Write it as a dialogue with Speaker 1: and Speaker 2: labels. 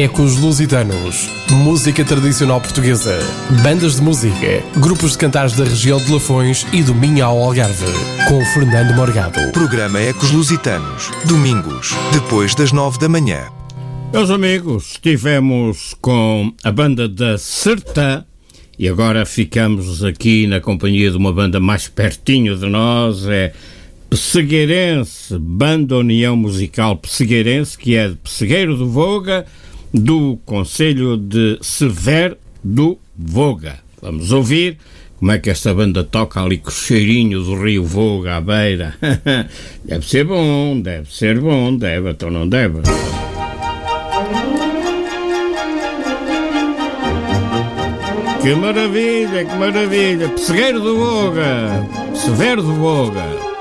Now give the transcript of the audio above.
Speaker 1: Ecos Lusitanos, música tradicional portuguesa, bandas de música, grupos de cantares da região de Lafões e do Minho ao Algarve, com Fernando Morgado.
Speaker 2: Programa Ecos Lusitanos, domingos, depois das 9 da manhã.
Speaker 3: Meus amigos, estivemos com a banda da Sertã e agora ficamos aqui na companhia de uma banda mais pertinho de nós, é Pessegueirense, Banda União Musical Pessegueirense, que é de Pessegueiro do Voga, do concelho de Severo do Voga. Vamos ouvir como é que esta banda toca ali com o cheirinho do rio Voga à beira. Deve ser bom, deve, então não deve. Que maravilha, Pessegueiro do Voga, Severo do Voga.